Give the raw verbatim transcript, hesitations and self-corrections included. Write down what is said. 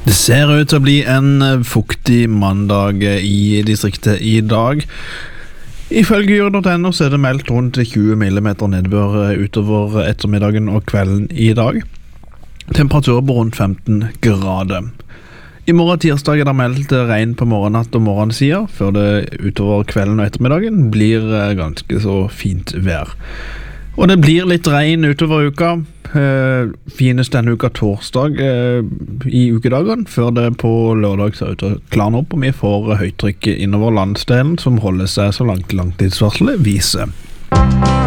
Det ser ut til å bli en fuktig mandag i distriktet i dag. Ifølge yr punktum no så er det meldt rundt tjue millimeter nedbør utover ettermiddagen og kvelden i dag. Temperatur på rundt femten grader. I morgen tirsdag er det meldt regn på morgennatt og morgensida, før det utover kvelden og ettermiddagen blir ganske så fint vær. Og det blir litt regn utover uka. Eh, finnes denne uka torsdag eh, i ukedagene, før det på lørdag ser ut til å klarne opp, og vi får høytrykk innover landsdelen som holder seg så langt langtidsvarselet viser.